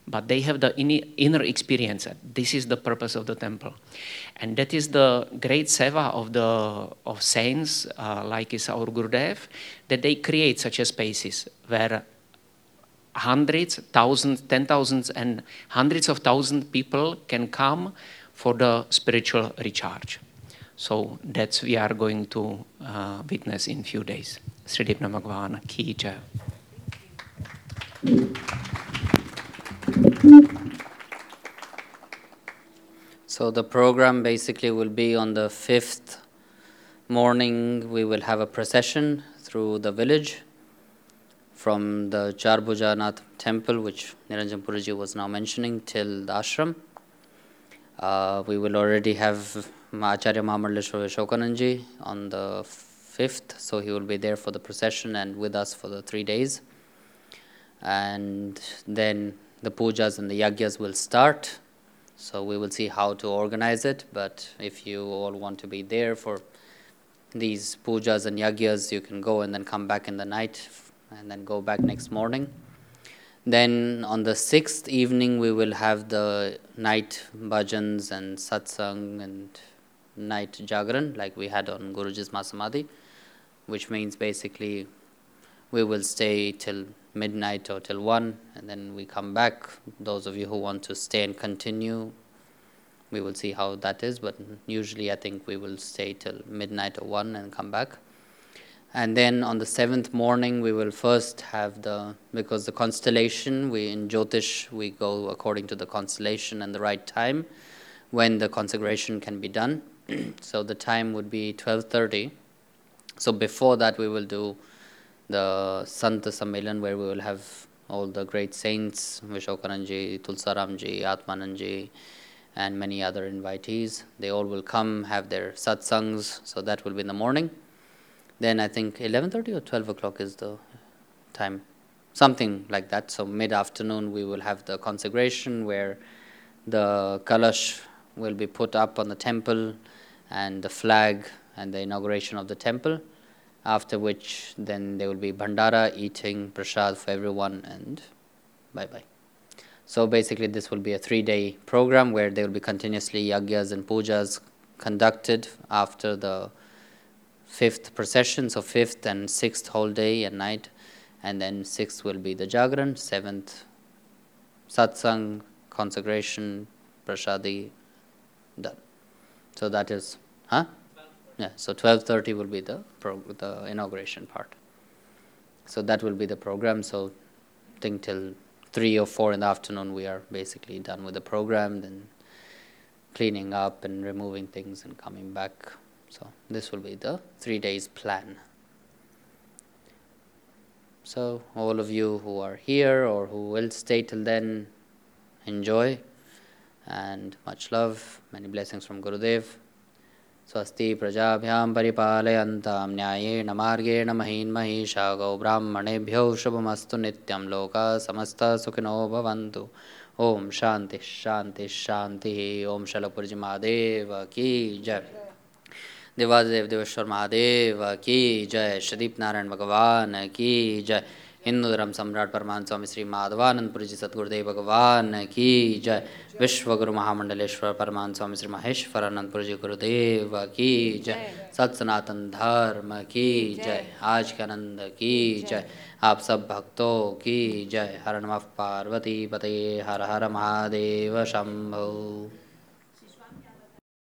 but they have the inner experience that this is the purpose of the temple. And that is the great seva of saints, like is our Gurudev, that they create such a spaces where hundreds, thousands, 10,000s, and hundreds of thousands people can come for the spiritual recharge. So that's we are going to witness in few days. Sridipna Bhagwan Ki Jai. So the program basically will be on the 5th morning. We will have a procession through the village from the Charbhujanath temple, which Niranjan Puriji was now mentioning, till the ashram. We will already have Acharya Mahamandaleshwar Shokananji on the 5th, so he will be there for the procession and with us for the 3 days. And then the pujas and the yagyas will start. So we will see how to organize it, but if you all want to be there for these pujas and yagyas, you can go and then come back in the night and then go back next morning. Then on the 6th evening, we will have the night bhajans and satsang and night jagran like we had on Guruji's Masamadhi, which means basically we will stay till midnight or till 1 and then we come back. Those of you who want to stay and continue, we will see how that is, but usually I think we will stay till midnight or 1 and come back. And then on the 7th morning, we will first have because the constellation, in Jyotish, we go according to the constellation and the right time when the consecration can be done. So the time would be 12:30. So before that, we will do the Sant Sammelan, where we will have all the great saints, Vishokananji, Tulsaramji, Atmananji, and many other invitees. They all will come, have their satsangs, so that will be in the morning. Then I think 11:30 or 12 o'clock is the time, something like that. So mid-afternoon we will have the consecration where the kalash will be put up on the temple and the flag and the inauguration of the temple, after which then there will be bhandara, eating, prasad for everyone, and bye-bye. So basically this will be a 3-day program where there will be continuously yagyas and pujas conducted after the 5th procession, so 5th and 6th whole day and night, and then 6th will be the jagran, 7th satsang, consecration, prasadi, done. So that is, Yeah, so 12:30 will be the inauguration part. So that will be the program. So I think till 3 or 4 in the afternoon we are basically done with the program, then cleaning up and removing things and coming back. So this will be the 3 days plan. So all of you who are here or who will stay till then, enjoy and much love. Many blessings from Gurudev. Swasti prajabhyam paripalayantam nyayena margena mahin mahisha go brahmanebhyo shubhamastu nityam loka samasta sukhino bhavantu. Om Shanti Shanti Shanti. Om Shalapurji Mahadeva Ki Jai. देवादेव देवेश्वर महादेव की जय. श्रीदीप नारायण भगवान की जय. हिंदू धर्म सम्राट परमान स्वामी श्री माधवानंदपुरी जी सतगुरुदेव भगवान की जय. विश्व गुरु महामंडलेश्वर परमान स्वामी श्री महेश्वर आनंदपुरी जी गुरुदेव की जय. सत सनातन धर्म की जय. आज के आनंद की जय. आप सब भक्तों की जय. हर नमः पार्वती पतये. हर हर महादेव शंभो.